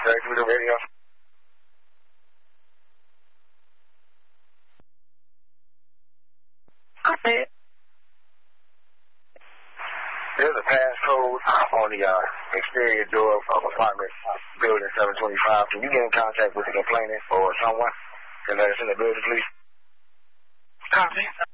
Direct to the radio. Okay. There's a passcode on the exterior door of apartment building 725. Can you get in contact with the complainant or someone? Can let us in the building, please? Copy.